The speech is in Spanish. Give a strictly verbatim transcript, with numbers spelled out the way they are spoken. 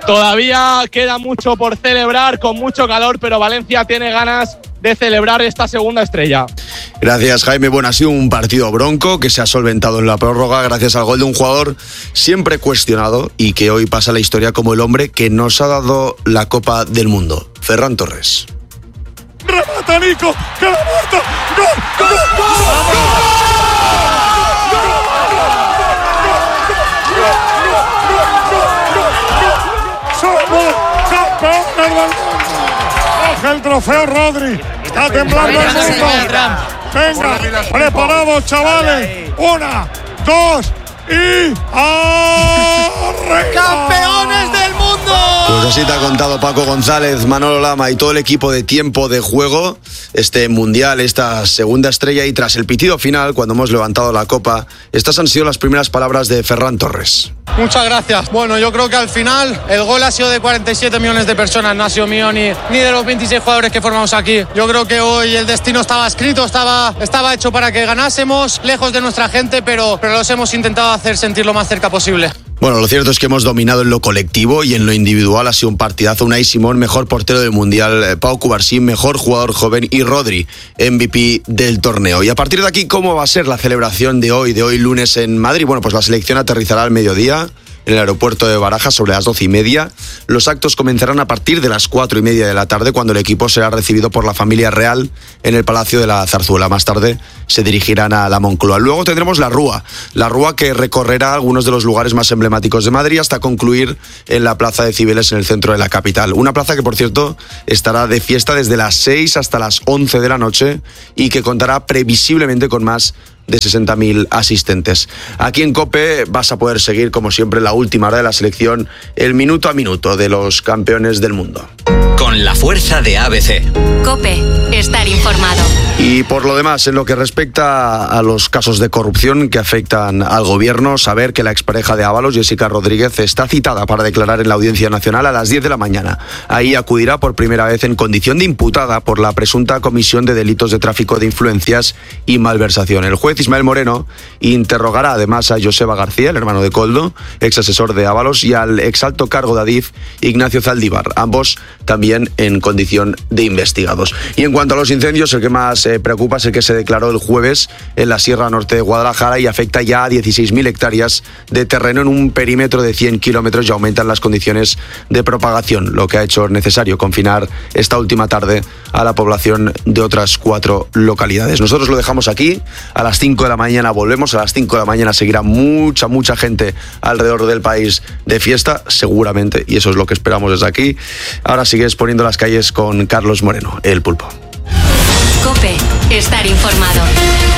Todavía queda mucho por celebrar, con mucho calor, pero Valencia tiene ganas de celebrar esta segunda estrella. Gracias, Jaime. Bueno, ha sido un partido bronco que se ha solventado en la prórroga gracias al gol de un jugador siempre cuestionado y que hoy pasa a la historia como el hombre que nos ha dado la Copa del Mundo, Ferran Torres. ¡Remata Nico! ¡Que la muerta! ¡Gol! ¡Gol! ¡Gol! ¡Somos campeones del mundo! ¡Coge el trofeo, Rodri! ¡Está temblando el mundo! ¡Venga! ¡Preparados, chavales! ¡Una, dos y... ¡arriba! ¡Campeones del mundo! Pues así te ha contado Paco González, Manolo Lama y todo el equipo de Tiempo de Juego este mundial, esta segunda estrella, y tras el pitido final, cuando hemos levantado la copa, estas han sido las primeras palabras de Ferran Torres. Muchas gracias. Bueno, yo creo que al final el gol ha sido de cuarenta y siete millones de personas, no ha sido mío ni, ni de los veintiséis jugadores que formamos aquí. Yo creo que hoy el destino estaba escrito, estaba, estaba hecho para que ganásemos, lejos de nuestra gente, pero, pero los hemos intentado hacer sentir lo más cerca posible. Bueno, lo cierto es que hemos dominado en lo colectivo y en lo individual ha sido un partidazo. Unai Simón, mejor portero del Mundial, Pau Cubarsí, mejor jugador joven, y Rodri, M V P del torneo. Y a partir de aquí, ¿cómo va a ser la celebración de hoy, de hoy lunes en Madrid? Bueno, pues la selección aterrizará al mediodía en el aeropuerto de Barajas sobre las doce y media. Los actos comenzarán a partir de las cuatro y media de la tarde, cuando el equipo será recibido por la familia real en el Palacio de la Zarzuela. Más tarde se dirigirán a la Moncloa. Luego tendremos la Rúa, la Rúa que recorrerá algunos de los lugares más emblemáticos de Madrid hasta concluir en la Plaza de Cibeles, en el centro de la capital. Una plaza que, por cierto, estará de fiesta desde las seis hasta las once de la noche y que contará previsiblemente con más de sesenta mil asistentes. Aquí en COPE vas a poder seguir, como siempre, la última hora de la selección, el minuto a minuto de los campeones del mundo. Con la fuerza de A B C. COPE, estar informado. Y por lo demás, en lo que respecta a los casos de corrupción que afectan al gobierno, saber que la expareja de Ábalos, Jessica Rodríguez, está citada para declarar en la Audiencia Nacional a las diez de la mañana. Ahí acudirá por primera vez en condición de imputada por la presunta comisión de delitos de tráfico de influencias y malversación. El juez Ismael Moreno interrogará además a Joseba García, el hermano de Koldo, ex asesor de Ábalos, y al exalto cargo de Adif, Ignacio Zaldívar, ambos también en condición de investigados. Y en cuanto a los incendios, el que más eh, preocupa es el que se declaró el jueves en la Sierra Norte de Guadalajara y afecta ya a dieciséis mil hectáreas de terreno en un perímetro de cien kilómetros y aumentan las condiciones de propagación, lo que ha hecho necesario confinar esta última tarde a la población de otras cuatro localidades. Nosotros lo dejamos aquí, a las cinco de la mañana volvemos, a las cinco de la mañana seguirá mucha, mucha gente alrededor del país de fiesta, seguramente, y eso es lo que esperamos desde aquí. Ahora sigues poniendo las calles con Carlos Moreno, el Pulpo. COPE, estar informado.